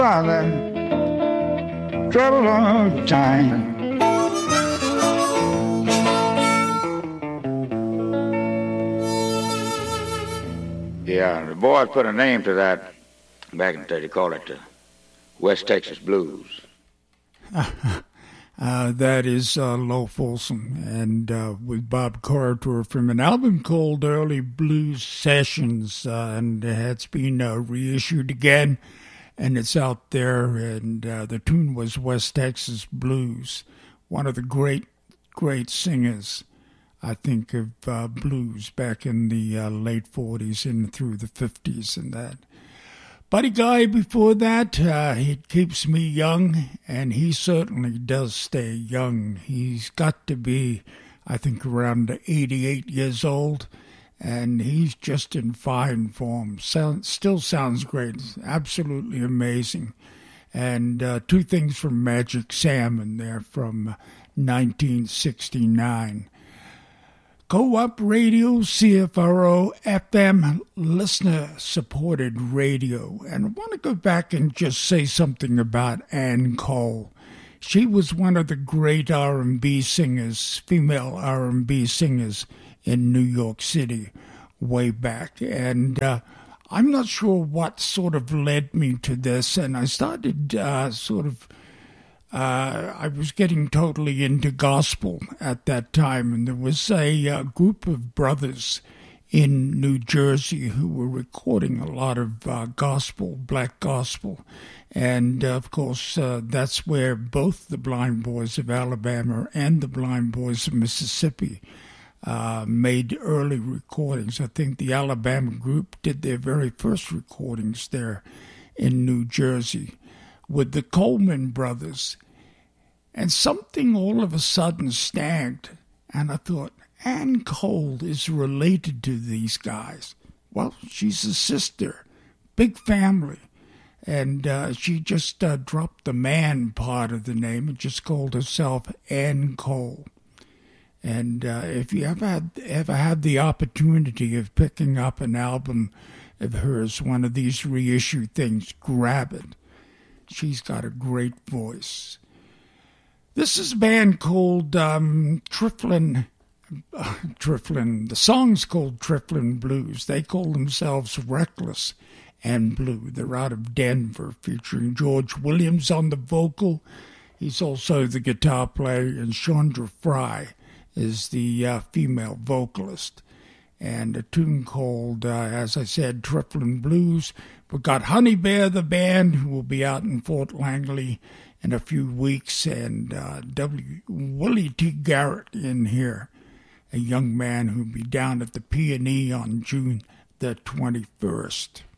Father, trouble all time. Yeah, the boys put a name to that back in the day. They called it the West Texas Blues. That is Lo Folsom, and with Bob Corridor from an album called Early Blues Sessions, and it's been reissued again, and it's out there, and the tune was West Texas Blues, one of the great singers, I think, of blues back in the late 40s and through the 50s and that. Buddy Guy before that, he keeps me young, and he certainly does stay young. He's got to be, I think, around 88 years old, and he's just in fine form. Still sounds great. Absolutely amazing. And two things from Magic Sam in there from 1969. Co-op Radio, CFRO, FM, listener-supported radio. And I want to go back and just say something about Ann Cole. She was one of the great R&B singers, female R&B singers in New York City way back. And I'm not sure what sort of led me to this. And I started I was getting totally into gospel at that time, and there was a group of brothers in New Jersey who were recording a lot of gospel, black gospel, and of course that's where both the Blind Boys of Alabama and the Blind Boys of Mississippi made early recordings. I think the Alabama group did their very first recordings there in New Jersey with the Coleman brothers, and something all of a sudden snagged, and I thought, Ann Cole is related to these guys. Well, she's a sister, big family, and she just dropped the man part of the name and just called herself Ann Cole. And if you ever had the opportunity of picking up an album of hers, one of these reissue things, grab it. She's got a great voice. This is a band called Triflin. The song's called Triflin Blues. They call themselves Reckless and Blue. They're out of Denver, featuring George Williams on the vocal. He's also the guitar player, and Chandra Fry is the female vocalist. And a tune called, as I said, Triflin Blues. We've got Honey Bear, the band, who will be out in Fort Langley in a few weeks, and Willie T. Garrett in here, a young man who'll be down at the P&E on June the 21st.